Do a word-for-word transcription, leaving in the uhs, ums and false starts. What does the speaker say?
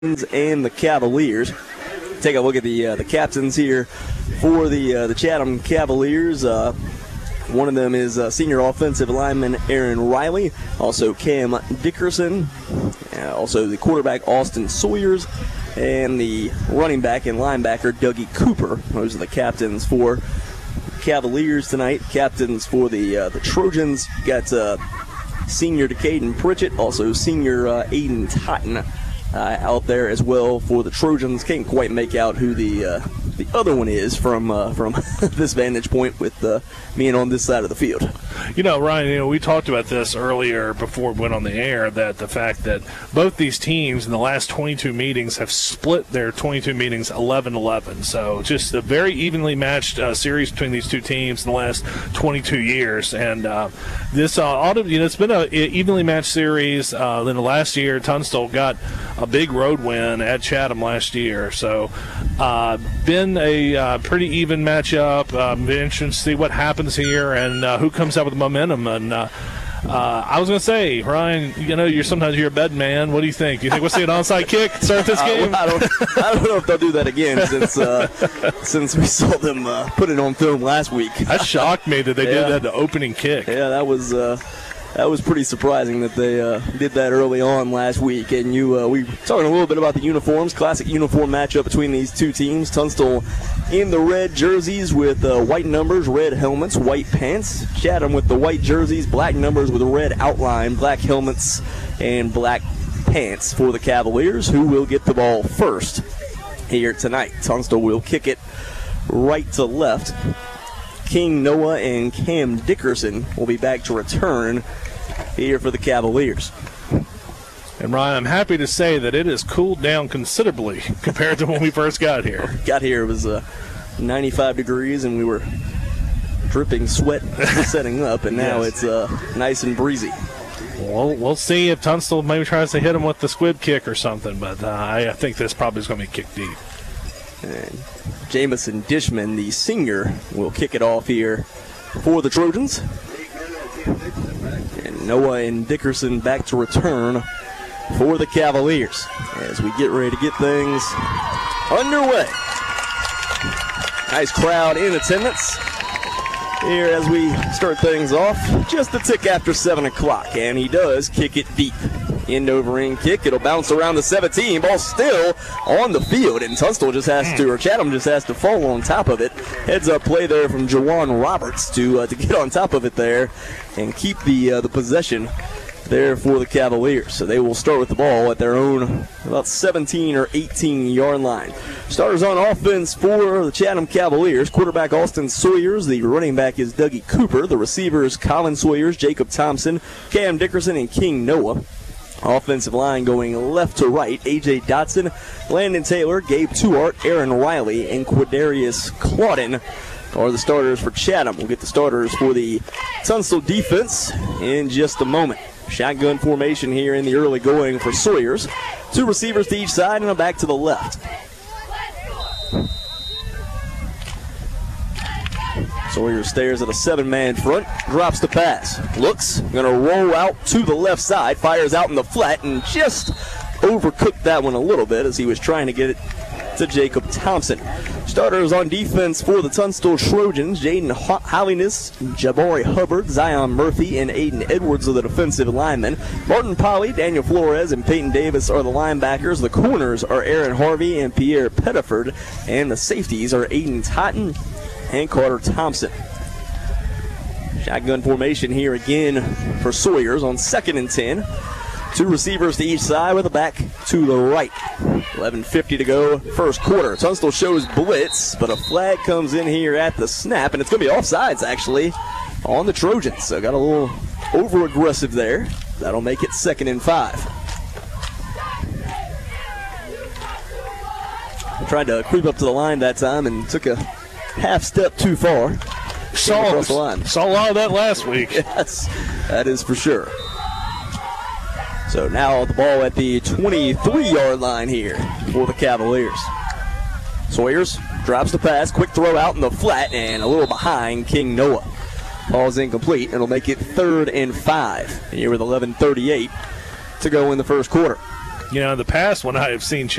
and the Cavaliers. Take a look at the uh, the captains here for the uh, the Chatham Cavaliers. Uh, one of them is uh, senior offensive lineman Aaron Riley, also Cam Dickerson, uh, also the quarterback Austin Sawyers, and the running back and linebacker Dougie Cooper. Those are the captains for Cavaliers tonight. Captains for the uh, the Trojans got uh, senior Decaden Pritchett, also senior uh, Aiden Totten. Uh, out there as well for the Trojans. Can't quite make out who the uh, the other one is from uh, from this vantage point with uh, being on this side of the field. You know, Ryan, you know, we talked about this earlier before we went on the air, that the fact that both these teams in the last twenty-two meetings have split their twenty-two meetings eleven eleven. So just a very evenly matched uh, series between these two teams in the last twenty-two years. And uh, this uh, autumn, you know, it's been an evenly matched series. Uh, then the last year, Tunstall got a big road win at Chatham last year. So uh, been a uh, pretty even matchup. Um, be interesting to see what happens here and uh, who comes out with the momentum. And uh, uh, I was going to say, Ryan, you know, you're sometimes you're a bed man. What do you think? Do you think we'll see an onside kick to start this game? Uh, well, I, don't, I don't know if they'll do that again since uh, since we saw them uh, put it on film last week. That shocked me that they yeah. did that the opening kick. Yeah, that was uh, that was pretty surprising that they uh, did that early on last week. And you, uh, we were talking a little bit about the uniforms. Classic uniform matchup between these two teams. Tunstall in the red jerseys with uh, white numbers, red helmets, white pants. Chatham with the white jerseys, black numbers with a red outline, black helmets, and black pants for the Cavaliers, who will get the ball first here tonight. Tunstall will kick it right to left. King Noah and Cam Dickerson will be back to return here for the Cavaliers. And Ryan, I'm happy to say that it has cooled down considerably compared to when we first got here. Got here, it was uh, ninety-five degrees, and we were dripping sweat setting up, and now yes. it's uh, nice and breezy. Well, we'll see if Tunstall maybe tries to hit him with the squib kick or something, but uh, I, I think this probably is going to be kicked deep. And Jamison Dishman, the senior, will kick it off here for the Trojans. And Noah and Dickerson back to return for the Cavaliers as we get ready to get things underway. Nice crowd in attendance here as we start things off. Just a tick after seven o'clock, and he does kick it deep. End over end kick. It'll bounce around the seventeen. Ball still on the field, and Tunstall just has to, or Chatham just has to fall on top of it. Heads up play there from Jawan Roberts to uh, to get on top of it there and keep the uh, the possession there for the Cavaliers. So they will start with the ball at their own about seventeen or eighteen yard line. Starters on offense for the Chatham Cavaliers. Quarterback Austin Sawyers. The running back is Dougie Cooper. The receivers Colin Sawyers, Jacob Thompson, Cam Dickerson, and King Noah. Offensive line going left to right. A J Dotson, Landon Taylor, Gabe Tuart, Aaron Riley, and Quadarius Claudin are the starters for Chatham. We'll get the starters for the Tunstall defense in just a moment. Shotgun formation here in the early going for Sawyers. Two receivers to each side and a back to the left. Sawyers stares at a seven-man front, drops the pass, looks, going to roll out to the left side, fires out in the flat, and just overcooked that one a little bit as he was trying to get it to Jacob Thompson. Starters on defense for the Tunstall Trojans, Jaden Holliness, Jabari Hubbard, Zion Murphy, and Aiden Edwards are the defensive linemen. Martin Polly, Daniel Flores, and Peyton Davis are the linebackers. The corners are Aaron Harvey and Pierre Pettiford, and the safeties are Aiden Totten and Carter Thompson. Shotgun formation here again for Sawyers on second and ten. Two receivers to each side with a back to the right. eleven fifty to go, first quarter. Tunstall shows blitz, but a flag comes in here at the snap, and it's going to be offsides, actually, on the Trojans. So got a little over-aggressive there. That'll make it second and five. Tried to creep up to the line that time and took a half step too far. Saw, saw a lot of that last week. Yes, that is for sure. So now the ball at the twenty-three yard line here for the Cavaliers. Sawyers drops the pass, quick throw out in the flat, and a little behind King Noah. Ball's incomplete. It'll make it third and five here with eleven thirty-eight to go in the first quarter. You know, in the past when I have seen